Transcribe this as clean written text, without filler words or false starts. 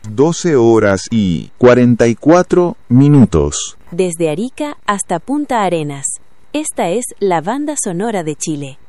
12 horas y 44 minutos. Desde Arica hasta Punta Arenas. Esta es la banda sonora de Chile.